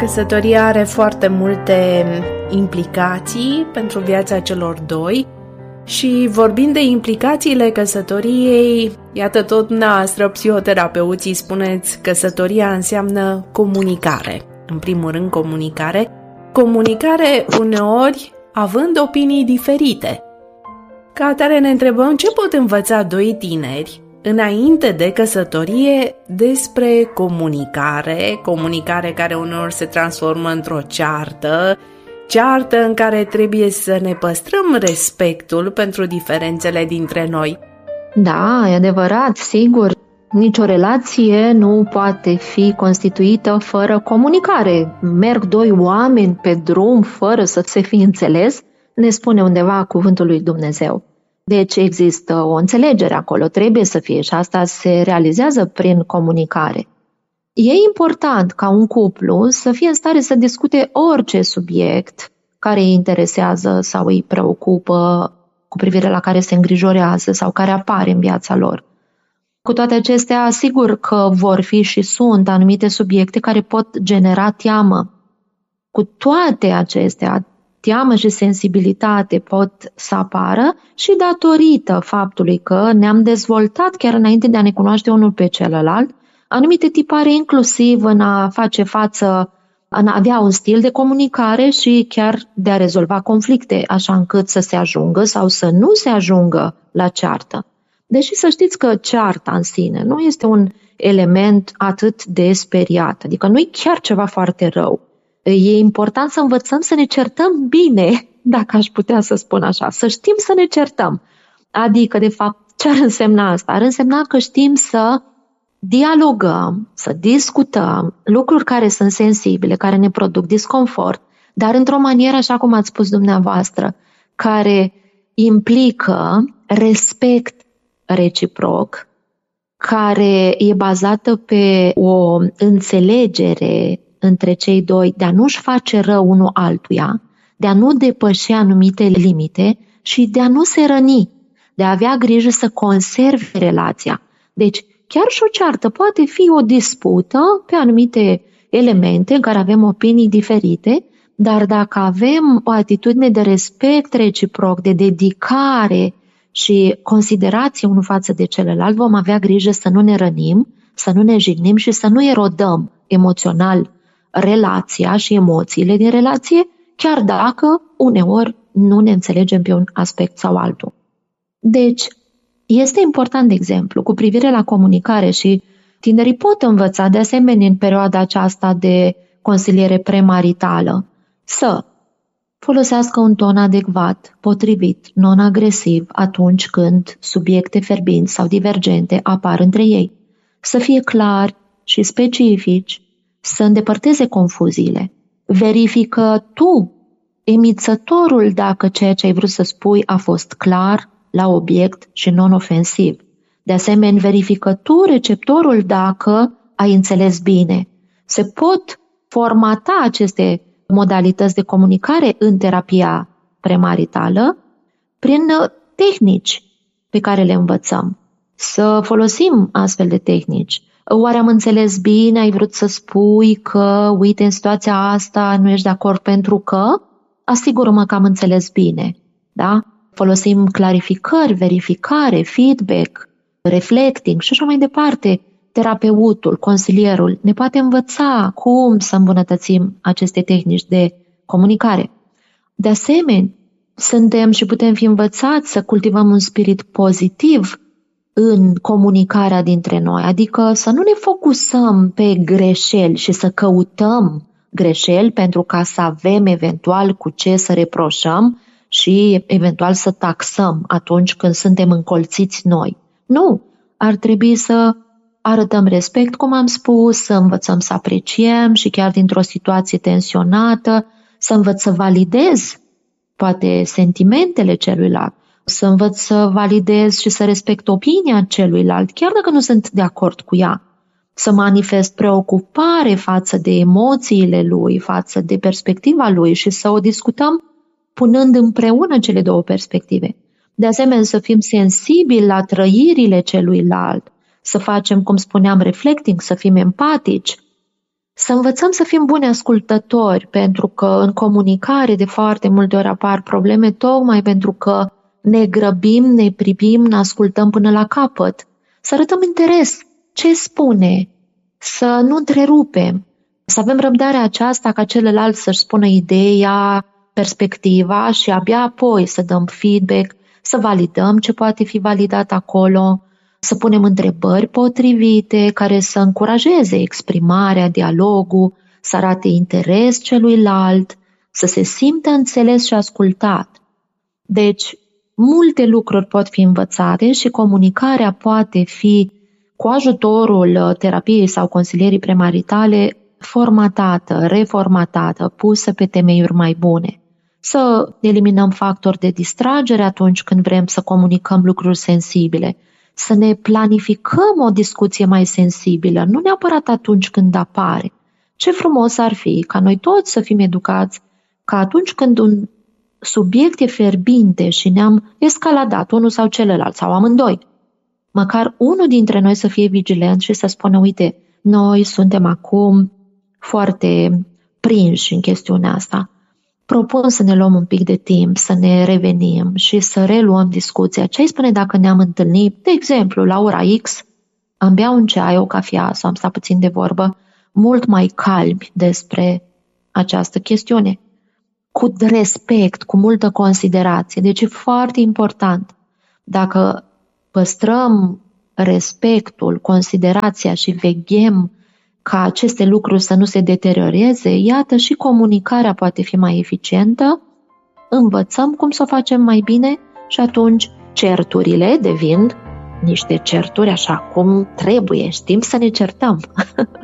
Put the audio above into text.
Căsătoria are foarte multe implicații pentru viața celor doi și vorbind de implicațiile căsătoriei, iată tot dumneavoastră, psihoterapeuții, spuneți căsătoria înseamnă comunicare. În primul rând comunicare. Comunicare uneori având opinii diferite. Ca atare ne întrebăm ce pot învăța doi tineri înainte de căsătorie despre comunicare care uneori se transformă într-o ceartă în care trebuie să ne păstrăm respectul pentru diferențele dintre noi. Da, e adevărat, sigur. Nicio relație nu poate fi constituită fără comunicare. Merg doi oameni pe drum fără să se fi înțeles, ne spune undeva cuvântul lui Dumnezeu. Deci există o înțelegere acolo, trebuie să fie și asta se realizează prin comunicare. E important ca un cuplu să fie în stare să discute orice subiect care îi interesează sau îi preocupă, cu privire la care se îngrijorează sau care apare în viața lor. Cu toate acestea, sigur că vor fi și sunt anumite subiecte care pot genera teamă. Cu toate acestea, teamă și sensibilitate pot să apară și datorită faptului că ne-am dezvoltat chiar înainte de a ne cunoaște unul pe celălalt, anumite tipare inclusiv în a face față, în a avea un stil de comunicare și chiar de a rezolva conflicte, așa încât să se ajungă sau să nu se ajungă la ceartă. Deși să știți că cearta în sine nu este un element atât de speriat, adică nu e chiar ceva foarte rău. E important să învățăm să ne certăm bine, dacă aș putea să spun așa, să știm să ne certăm. Adică, de fapt, ce ar însemna asta? Ar însemna că știm să dialogăm, să discutăm lucruri care sunt sensibile, care ne produc disconfort, dar într-o manieră, așa cum ați spus dumneavoastră, care implică respect reciproc, care e bazată pe o înțelegere între cei doi de a nu-și face rău unul altuia, de a nu depăși anumite limite și de a nu se răni, de a avea grijă să conserve relația. Deci, chiar și o ceartă poate fi o dispută pe anumite elemente în care avem opinii diferite, dar dacă avem o atitudine de respect reciproc, de dedicare și considerație unul față de celălalt, vom avea grijă să nu ne rănim, să nu ne jignim și să nu erodăm emoțional relația și emoțiile din relație, chiar dacă uneori nu ne înțelegem pe un aspect sau altul. Deci, este important, de exemplu, cu privire la comunicare și tinerii pot învăța de asemenea în perioada aceasta de consiliere premaritală să folosească un ton adecvat, potrivit, non-agresiv atunci când subiecte fierbinți sau divergente apar între ei, să fie clari și specifici, să îndepărteze confuziile. Verifică tu, emițătorul, dacă ceea ce ai vrut să spui a fost clar, la obiect și non-ofensiv. De asemenea, verifică tu, receptorul, dacă ai înțeles bine. Se pot formata aceste modalități de comunicare în terapia premaritală prin tehnici pe care le învățăm. Să folosim astfel de tehnici. Oare am înțeles bine? Ai vrut să spui că, uite, în situația asta nu ești de acord pentru că? Asigură-mă că am înțeles bine. Da? Folosim clarificări, verificare, feedback, reflecting și așa mai departe. Terapeutul, consilierul ne poate învăța cum să îmbunătățim aceste tehnici de comunicare. De asemenea, suntem și putem fi învățați să cultivăm un spirit pozitiv în comunicarea dintre noi, adică să nu ne focusăm pe greșeli și să căutăm greșeli pentru ca să avem eventual cu ce să reproșăm și eventual să taxăm atunci când suntem încolțiți noi. Nu, ar trebui să arătăm respect, cum am spus, să învățăm să apreciem și chiar dintr-o situație tensionată, să învăț să validez poate sentimentele celuilalt, să învăț să validez și să respect opinia celuilalt, chiar dacă nu sunt de acord cu ea, să manifest preocupare față de emoțiile lui, față de perspectiva lui și să o discutăm punând împreună cele două perspective. De asemenea, să fim sensibili la trăirile celuilalt, să facem, cum spuneam, reflecting, să fim empatici, Să învățăm să fim buni ascultători, pentru că în comunicare de foarte multe ori apar probleme, tocmai pentru că ne grăbim, ne pripim, ne ascultăm până la capăt. Să arătăm interes. Ce spune? Să nu întrerupem. Să avem răbdarea aceasta ca celălalt să-și spună ideea, perspectiva și abia apoi să dăm feedback, să validăm ce poate fi validat acolo, să punem întrebări potrivite care să încurajeze exprimarea, dialogul, să arate interes celuilalt, să se simtă înțeles și ascultat. Deci, multe lucruri pot fi învățate și comunicarea poate fi, cu ajutorul terapiei sau consilierii premaritale, formatată, reformatată, pusă pe temeiuri mai bune. Să eliminăm factori de distragere atunci când vrem să comunicăm lucruri sensibile, să ne planificăm o discuție mai sensibilă, nu neapărat atunci când apare. Ce frumos ar fi ca noi toți să fim educați că atunci când un subiect e fierbinte și ne-am escaladat unul sau celălalt sau amândoi, măcar unul dintre noi să fie vigilent și să spună, uite, noi suntem acum foarte prinși în chestiunea asta. Propun să ne luăm un pic de timp, să ne revenim și să reluăm discuția. Ce-ai spune dacă ne-am întâlnit, de exemplu, la ora X, am bea un ceai, o cafea sau am stat puțin de vorbă, mult mai calmi despre această chestiune, cu respect, cu multă considerație. Deci e foarte important. Dacă păstrăm respectul, considerația și veghem ca aceste lucruri să nu se deterioreze, iată și comunicarea poate fi mai eficientă, învățăm cum să o facem mai bine și atunci certurile devin niște certuri așa cum trebuie, știm să ne certăm.